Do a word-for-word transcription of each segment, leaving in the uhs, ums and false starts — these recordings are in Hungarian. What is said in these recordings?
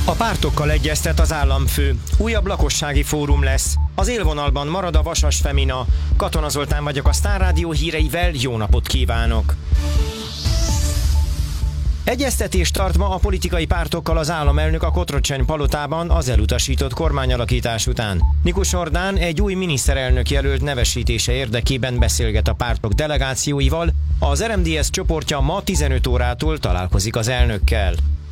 A pártokkal egyeztet az államfő. Újabb lakossági fórum lesz. Az élvonalban marad a Vasas Femina. Katona Zoltán vagyok a Sztár Rádió híreivel, jó napot kívánok! Egyeztetést tart ma a politikai pártokkal az államelnök a Cotroceni palotában az elutasított kormányalakítás után. Nikus Ordán egy új miniszterelnök jelölt nevesítése érdekében beszélget a pártok delegációival, az er em dé es csoportja ma tizenöt órától találkozik az elnökkel.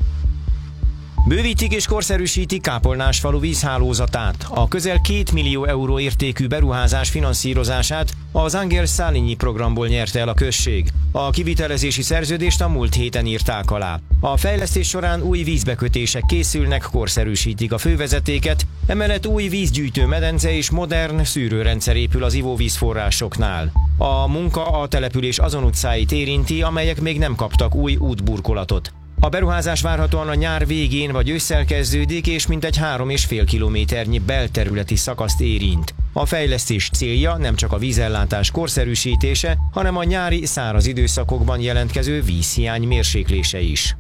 Bővítik és korszerűsítik Kápolnásfalu vízhálózatát. A közel két millió euró értékű beruházás finanszírozását az Angel Szálinyi programból nyerte el a község. A kivitelezési szerződést a múlt héten írták alá. A fejlesztés során új vízbekötések készülnek, korszerűsítik a fővezetéket, emellett új vízgyűjtő medence és modern szűrőrendszer épül az ivóvízforrásoknál. A munka a település azon utcáit érinti, amelyek még nem kaptak új útburkolatot. A beruházás várhatóan a nyár végén vagy ősszel kezdődik, és mintegy három és fél kilométernyi belterületi szakaszt érint. A fejlesztés célja nem csak a vízellátás korszerűsítése, hanem a nyári száraz időszakokban jelentkező vízhiány mérséklése is.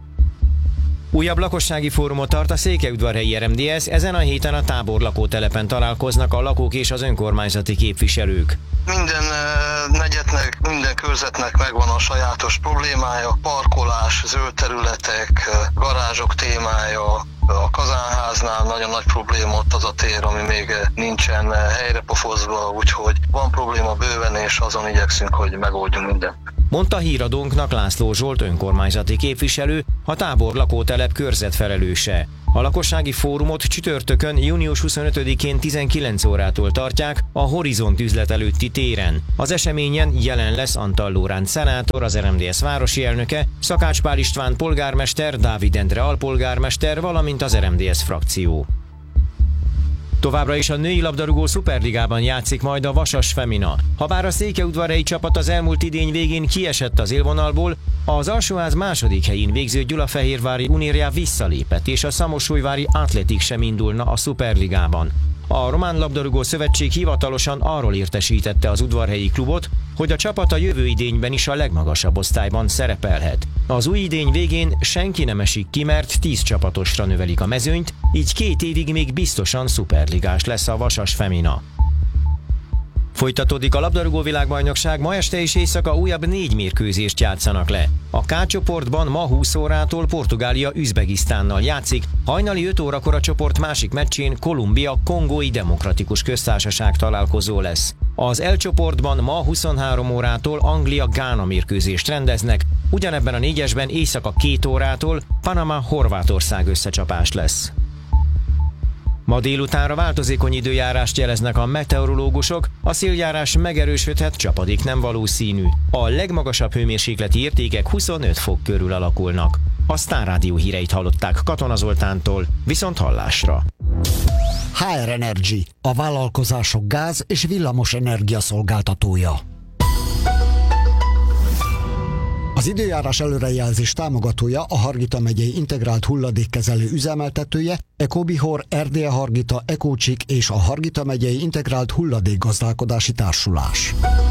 Újabb lakossági fórumot tart a székelyudvarhelyi er em dé es, ezen a héten a Tábor lakótelepen találkoznak a lakók és az önkormányzati képviselők. Minden negyednek, minden körzetnek megvan a sajátos problémája, parkolás, zöld területek, garázsok témája, a kazánháznál nagyon nagy probléma ott az a tér, ami még nincsen helyrepofozva, úgyhogy van probléma bőven, és azon igyekszünk, hogy megoldjunk mindent. Mondta híradónknak László Zsolt önkormányzati képviselő, a Tábor lakótelep körzetfelelőse. A lakossági fórumot csütörtökön, június huszonötödikén tizenkilenc órától tartják a Horizont üzlet előtti téren. Az eseményen jelen lesz Antal Lóránc szenátor, az er em dé es városi elnöke, Szakács Pál István polgármester, Dávid Endre alpolgármester, valamint az er em dé es frakció. Továbbra is a női labdarúgó szuperligában játszik majd a Vasas Femina. Habár a székelyudvarhelyi csapat az elmúlt idény végén kiesett az élvonalból, az alsóház második helyén végző Gyulafehérvári Unirja visszalépett, és a Szamosújvári Atletik sem indulna a szuperligában. A Román Labdarúgó Szövetség hivatalosan arról értesítette az udvarhelyi klubot, hogy a csapat a jövő idényben is a legmagasabb osztályban szerepelhet. Az új idény végén senki nem esik ki, mert tíz csapatosra növelik a mezőnyt, így két évig még biztosan szuperligás lesz a Vasas Femina. Folytatódik a labdarúgó világbajnokság, ma este és éjszaka újabb négy mérkőzést játszanak le. A K csoportban ma húsz órától Portugália Üzbegisztánnal játszik, hajnali öt órakor a csoport másik meccsén Kolumbia Kongói Demokratikus Köztársaság találkozó lesz. Az L csoportban ma huszonhárom órától Anglia Gána mérkőzést rendeznek, ugyanebben a négyesben éjszaka két órától Panama Horvátország összecsapás lesz. Ma délutánra változékony időjárást jeleznek a meteorológusok, a széljárás megerősödhet, csapadék nem valószínű. A legmagasabb hőmérsékleti értékek huszonöt fok körül alakulnak. A Sztár Rádió híreit hallották Katona Zoltántól, viszont hallásra. há er Energy, a vállalkozások gáz- és villamos energia szolgáltatója. Az időjárás előrejelzés támogatója a Hargita megyei integrált hulladékkezelő üzemeltetője, Ecobihor, Erdélye Hargita, Ecócsik és a Hargita megyei integrált hulladékgazdálkodási társulás.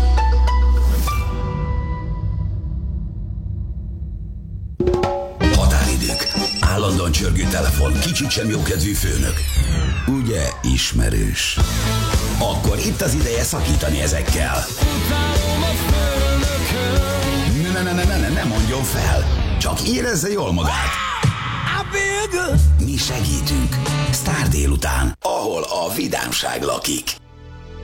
Határidők, állandóan csörgő telefon, kicsit sem jókedvű főnök. Ugye ismerős? Akkor itt az ideje szakítani ezekkel. Ne, ne, ne, ne, ne, ne mondjon fel, csak érezze jól magát. Mi segítünk. Sztár délután, ahol a vidámság lakik.